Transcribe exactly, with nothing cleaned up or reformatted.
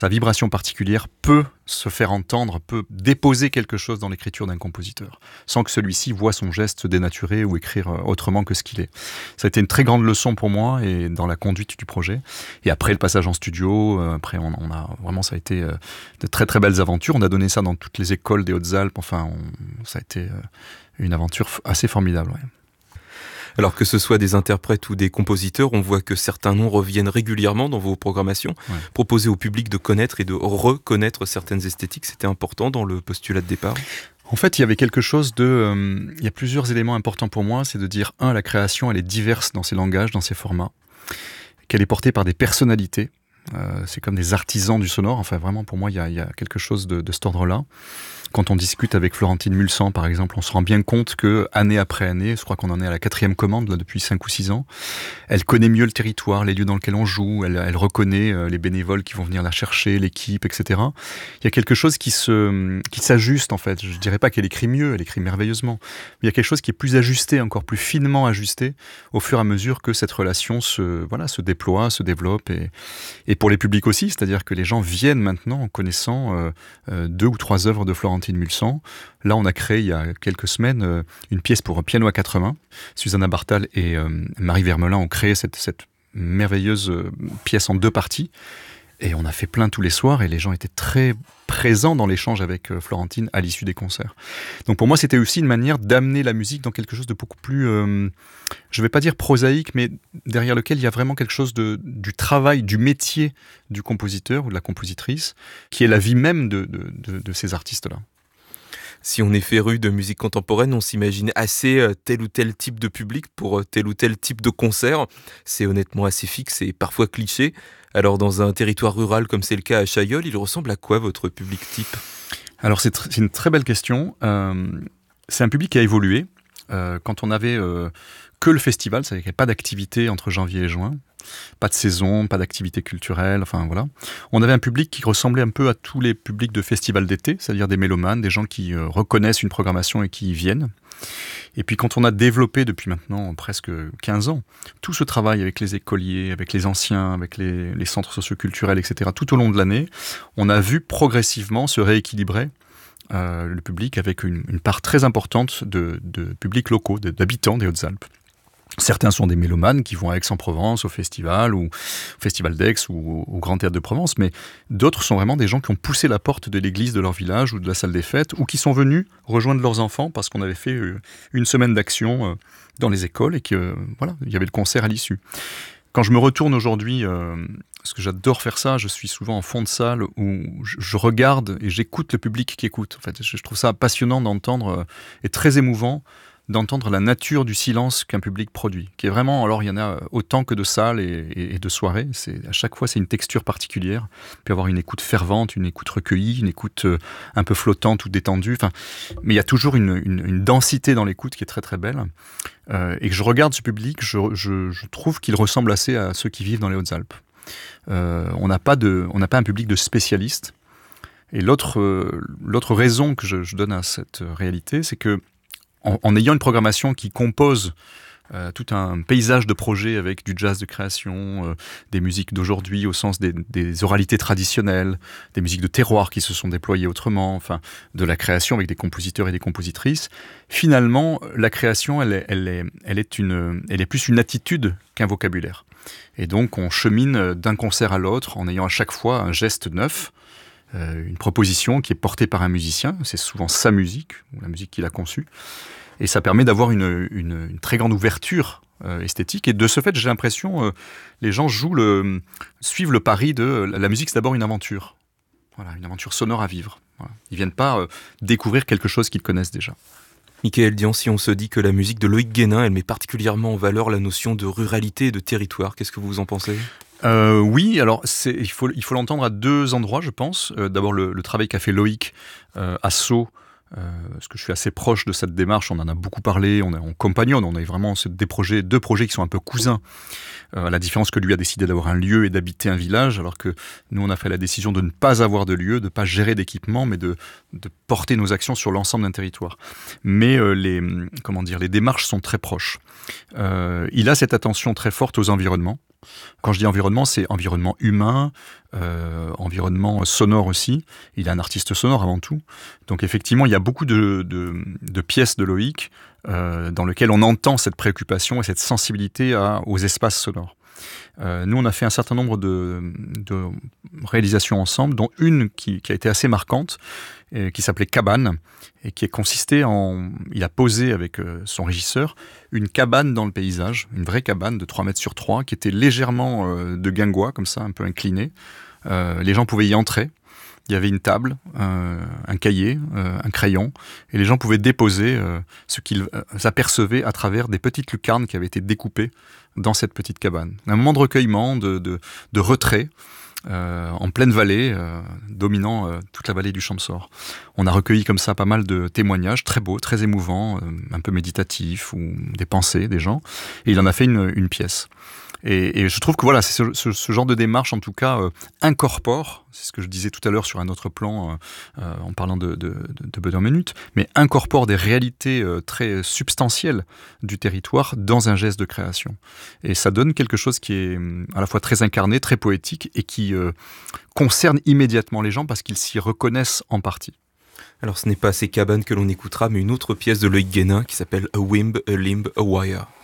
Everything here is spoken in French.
Sa vibration particulière peut se faire entendre, peut déposer quelque chose dans l'écriture d'un compositeur, sans que celui-ci voie son geste dénaturé ou écrire autrement que ce qu'il est. Ça a été une très grande leçon pour moi et dans la conduite du projet. Et après le passage en studio, après on, on a vraiment, ça a été de très très belles aventures. On a donné ça dans toutes les écoles des Hautes-Alpes. Enfin, on, ça a été une aventure assez formidable. Ouais. Alors que ce soit des interprètes ou des compositeurs, on voit que certains noms reviennent régulièrement dans vos programmations. Ouais. Proposer au public de connaître et de reconnaître certaines esthétiques, c'était important dans le postulat de départ. En fait, il y avait quelque chose de... Euh, il y a plusieurs éléments importants pour moi. C'est de dire, un, la création, elle est diverse dans ses langages, dans ses formats, qu'elle est portée par des personnalités. Euh, c'est comme des artisans du sonore. Enfin, vraiment, pour moi, il y a, il y a quelque chose de, de cet ordre-là. Quand on discute avec Florentine Mulsan, par exemple, on se rend bien compte que, année après année, je crois qu'on en est à la quatrième commande, là, depuis cinq ou six ans, elle connaît mieux le territoire, les lieux dans lesquels on joue, elle, elle reconnaît euh, les bénévoles qui vont venir la chercher, l'équipe, et cetera. Il y a quelque chose qui se, qui s'ajuste, en fait. Je dirais pas qu'elle écrit mieux, elle écrit merveilleusement. Mais il y a quelque chose qui est plus ajusté, encore plus finement ajusté, au fur et à mesure que cette relation se, voilà, se déploie, se développe. Et, et pour les publics aussi, c'est-à-dire que les gens viennent maintenant en connaissant euh, euh, deux ou trois œuvres de Florentine Mulsan. Là, on a créé il y a quelques semaines euh, une pièce pour un piano à quatre mains. Susanna Bartal et euh, Marie Vermelin ont créé cette, cette merveilleuse euh, pièce en deux parties. Et on a fait plein tous les soirs et les gens étaient très présents dans l'échange avec euh, Florentine à l'issue des concerts. Donc pour moi, c'était aussi une manière d'amener la musique dans quelque chose de beaucoup plus, euh, je ne vais pas dire prosaïque, mais derrière lequel il y a vraiment quelque chose de, du travail, du métier du compositeur ou de la compositrice, qui est la vie même de, de, de, de ces artistes-là. Si on est féru de musique contemporaine, on s'imagine assez tel ou tel type de public pour tel ou tel type de concert. C'est honnêtement assez fixe et parfois cliché. Alors dans un territoire rural comme c'est le cas à Chailleul, il ressemble à quoi votre public type ? Alors c'est, tr- c'est une très belle question. Euh, c'est un public qui a évolué. Euh, quand on avait euh, que le festival, c'est-à-dire qu'il n'y avait pas d'activité entre janvier et juin, pas de saison, pas d'activité culturelle, enfin voilà. On avait un public qui ressemblait un peu à tous les publics de festivals d'été, c'est-à-dire des mélomanes, des gens qui euh, reconnaissent une programmation et qui y viennent. Et puis quand on a développé depuis maintenant presque quinze ans, tout ce travail avec les écoliers, avec les anciens, avec les, les centres socioculturels, et cetera, tout au long de l'année, on a vu progressivement se rééquilibrer euh, le public avec une, une part très importante de, de publics locaux, de, d'habitants des Hautes-Alpes. Certains sont des mélomanes qui vont à Aix-en-Provence, au festival, ou au festival d'Aix, ou au Grand Théâtre de Provence, mais d'autres sont vraiment des gens qui ont poussé la porte de l'église de leur village ou de la salle des fêtes, ou qui sont venus rejoindre leurs enfants parce qu'on avait fait une semaine d'action dans les écoles et que voilà, il y avait le concert à l'issue. Quand je me retourne aujourd'hui, euh, parce que j'adore faire ça, je suis souvent en fond de salle où je, je regarde et j'écoute le public qui écoute. En fait, je, je trouve ça passionnant d'entendre euh, et très émouvant d'entendre la nature du silence qu'un public produit, qui est vraiment, alors il y en a autant que de salles et, et, et de soirées, c'est, à chaque fois c'est une texture particulière, il peut y avoir une écoute fervente, une écoute recueillie, une écoute euh, un peu flottante ou détendue, enfin, mais il y a toujours une, une, une densité dans l'écoute qui est très très belle, euh, et que je regarde ce public, je, je, je trouve qu'il ressemble assez à ceux qui vivent dans les Hautes-Alpes. Euh, on n'a pas de, on n'a pas un public de spécialistes, et l'autre, euh, l'autre raison que je, je donne à cette réalité, c'est que En, en ayant une programmation qui compose euh, tout un paysage de projets avec du jazz de création, euh, des musiques d'aujourd'hui au sens des, des oralités traditionnelles, des musiques de terroir qui se sont déployées autrement, enfin, de la création avec des compositeurs et des compositrices. Finalement, la création, elle est, elle est, elle est, une, elle est plus une attitude qu'un vocabulaire. Et donc, on chemine d'un concert à l'autre en ayant à chaque fois un geste neuf, Euh, une proposition qui est portée par un musicien, c'est souvent sa musique, ou la musique qu'il a conçue, et ça permet d'avoir une, une, une très grande ouverture euh, esthétique, et de ce fait, j'ai l'impression, euh, les gens jouent le, suivent le pari de euh, la musique, c'est d'abord une aventure, voilà, une aventure sonore à vivre. Voilà. Ils viennent pas euh, découvrir quelque chose qu'ils connaissent déjà. Michael Dian, si on se dit que la musique de Loïc Guénin, elle met particulièrement en valeur la notion de ruralité et de territoire, qu'est-ce que vous en pensez ? Euh, oui, alors c'est, il faut, il faut l'entendre à deux endroits, je pense. Euh, d'abord, le, le travail qu'a fait Loïc euh, à Sceaux, euh, parce que je suis assez proche de cette démarche, on en a beaucoup parlé, on, est, on compagnonne, on a vraiment des projets, deux projets qui sont un peu cousins, euh, à la différence que lui a décidé d'avoir un lieu et d'habiter un village, alors que nous, on a fait la décision de ne pas avoir de lieu, de ne pas gérer d'équipement, mais de, de porter nos actions sur l'ensemble d'un territoire. Mais euh, les, comment dire, les démarches sont très proches. Euh, il a cette attention très forte aux environnements. Quand je dis environnement, c'est environnement humain, euh, environnement sonore aussi. Il est un artiste sonore avant tout. Donc effectivement, il y a beaucoup de, de, de pièces de Loïc euh, dans lesquelles on entend cette préoccupation et cette sensibilité à, aux espaces sonores. Euh, nous, on a fait un certain nombre de, de réalisations ensemble, dont une qui, qui a été assez marquante, et qui s'appelait Cabane, et qui a consisté en... Il a posé avec euh, son régisseur une cabane dans le paysage, une vraie cabane de trois mètres sur trois, qui était légèrement euh, de guingois, comme ça, un peu inclinée. Euh, les gens pouvaient y entrer. Il y avait une table, euh, un cahier, euh, un crayon, et les gens pouvaient déposer euh, ce qu'ils euh, apercevaient à travers des petites lucarnes qui avaient été découpées dans cette petite cabane. Un moment de recueillement, de, de, de retrait, euh, en pleine vallée, euh, dominant euh, toute la vallée du Champsaur. On a recueilli comme ça pas mal de témoignages très beaux, très émouvants, euh, un peu méditatifs, ou des pensées des gens, et il en a fait une, une pièce. Et, et je trouve que voilà, c'est ce, ce, ce genre de démarche, en tout cas, euh, incorpore, c'est ce que je disais tout à l'heure sur un autre plan, euh, euh, en parlant de, de, de, de Böder-Menut, mais incorpore des réalités euh, très substantielles du territoire dans un geste de création. Et ça donne quelque chose qui est à la fois très incarné, très poétique, et qui euh, concerne immédiatement les gens parce qu'ils s'y reconnaissent en partie. Alors ce n'est pas ces cabanes que l'on écoutera, mais une autre pièce de Loïc Guénin qui s'appelle A Wimb, A Limb, A Wire.